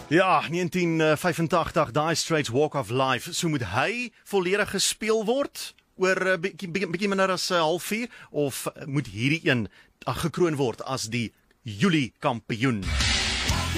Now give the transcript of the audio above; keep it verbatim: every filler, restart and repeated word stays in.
Ja, negentien vyfentagtig, Dire Straits Walk of Life. So moet hy volledig gespeel word oor 'n uh, bietjie bietjie minder as 'n uh, halfuur, of moet hierdie een uh, gekroon word as die Julie kampioen?